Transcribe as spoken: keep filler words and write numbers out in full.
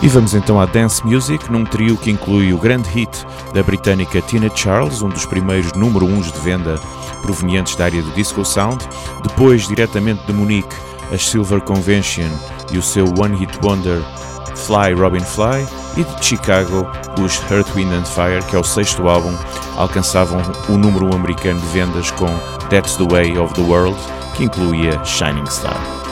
E vamos então à Dance Music, num trio que inclui o grande hit da britânica Tina Charles, um dos primeiros número uns de venda provenientes da área do Disco Sound, depois diretamente de Munique, as Silver Convention e o seu One Hit Wonder Fly Robin Fly, e de Chicago, os Earth, Wind and Fire, que é o sexto álbum, alcançavam o número um americano de vendas com That's the Way of the World, que incluía Shining Star.